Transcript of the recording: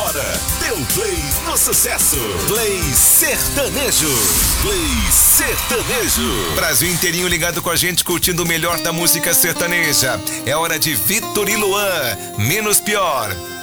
Agora, deu play no sucesso. Play Sertanejo. Play Sertanejo. Brasil inteirinho ligado com a gente, curtindo o melhor da música sertaneja. É hora de Vitor e Luan, Menos Pior.